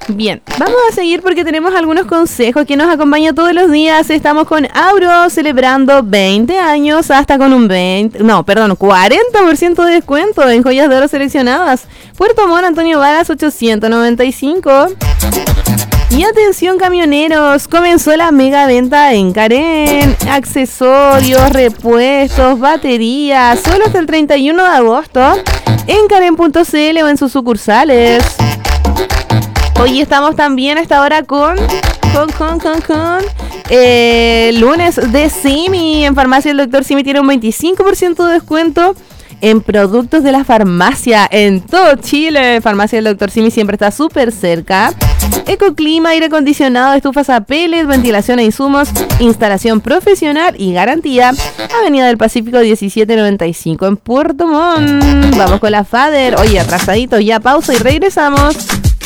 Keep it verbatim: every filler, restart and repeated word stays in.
Bien, vamos a seguir porque tenemos algunos consejos que nos acompañan todos los días. Estamos con Auro celebrando veinte años hasta con un veinte, no, perdón, cuarenta por ciento de descuento en joyas de oro seleccionadas. Puerto Montt, Antonio Varas, ochocientos noventa y cinco. Y atención camioneros, comenzó la mega venta en Carén. Accesorios, repuestos, baterías, solo hasta el treinta y uno de agosto en Carén punto c l o en sus sucursales. Hoy estamos también a esta hora con, con, con, con, con eh, lunes de Simi. En farmacia el doctor Simi tiene un veinticinco por ciento de descuento en productos de la farmacia en todo Chile. Farmacia del doctor Simi siempre está súper cerca. Ecoclima, aire acondicionado, estufas a pellet, ventilación e insumos, instalación profesional y garantía. Avenida del Pacífico diecisiete noventa y cinco en Puerto Montt. Vamos con la Fader. Oye, atrasadito, ya pausa y regresamos.